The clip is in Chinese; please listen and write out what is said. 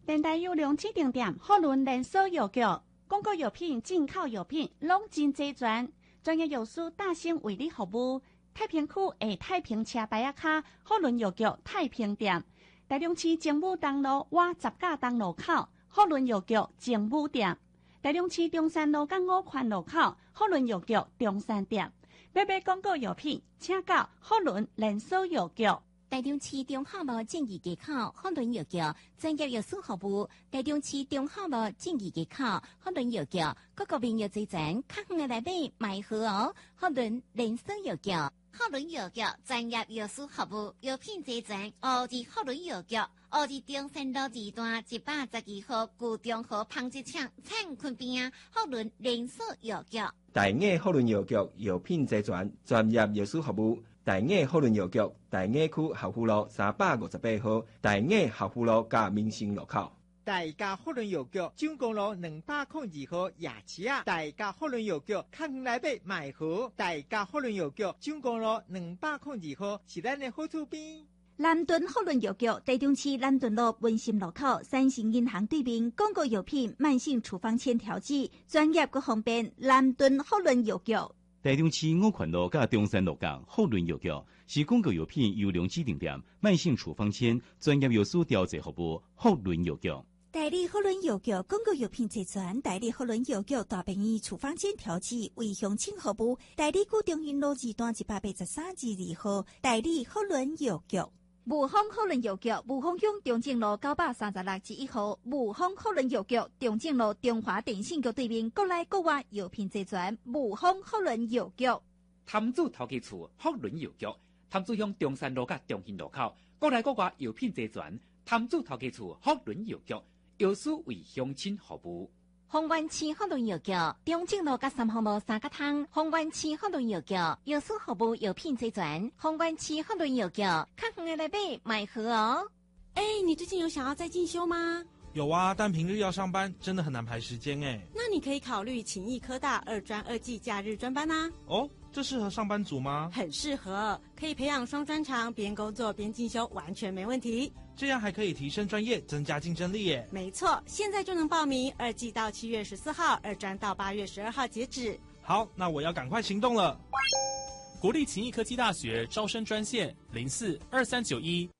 电台有良指定店，好轮连锁药局，广告药品、进口药品拢真齐全，专业药师大兴为你服务。太平区的太平车牌仔卡好轮药局太平店，台中市政府东路瓦十架东路口好轮药局政府店，台中市中山路港5环路口好轮药局中山店。买广告药品，请到好轮连锁药局。 台中市中华路正义街口好轮药局专业药师服务。台中市中华路正义街口好轮药局各个面药齐全，较远的来买买好哦。好轮连锁药局，好轮药局专业药师服务，药品齐全。哦，是好轮药局，哦是中山路二段112号旧中和纺织厂产坤边啊。好轮连锁药局， 大雅好轮药局药品齐全，专业药师服务。大雅好轮药局，大雅区校府路358号，大雅校府路加民生路口。 大家好轮药局，蔣公路202号夜市啊！大家好轮药局，较远来买买好。大家好轮药局，蔣公路202号是咱的好厝边。 南屯好轮药局，台中市南屯路文心路口三星银行对面，广告药品、慢性处方签调剂，专业佮方便。南屯好轮药局。 台中市5环路甲中山路港好轮药局是广告药品优良指定店，慢性处方签专业药师调剂服务。好轮药局， 代理好轮药局广告药品齐全，代理好轮药局大便宜处方签调剂为乡亲服务。代理古中云路2段183-2号，代理好轮药局。雾峰好轮药局，雾峰乡中正路936-1号，雾峰好轮药局，中正路中华电信局对面，国内国外药品齐全。雾峰好轮药局， 潭子头家厝好轮药局，潭子乡中山路甲中兴路口，国内国外药品齐全。潭子头家厝好轮药局，药师为乡亲服务。 丰原市好轮药局，中正路甲3号路3角汤。丰原市好轮药局，药师服务药品齐全。丰原市好轮药局，较远的来买买好哦。 你最近有想要再进修吗？ 有啊，但平日要上班，真的很难排时间哎。 那你可以考虑勤益科大2专2技假日专班啊。 哦，这适合上班族吗？ 很适合，可以培养双专长，边工作边进修，完全没问题。 这样还可以提升专业，增加竞争力耶。 没错，现在就能报名，2技到7月14号，2专到8月12号截止。 好，那我要赶快行动了。 国立勤益科技大学招生专线042391